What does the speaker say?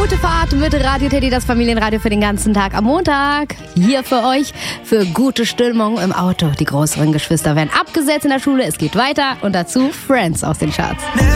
Gute Fahrt mit Radio Teddy, das Familienradio für den ganzen Tag am Montag. Hier für euch, für gute Stimmung im Auto. Die größeren Geschwister werden abgesetzt in der Schule, es geht weiter und dazu Friends aus den Charts.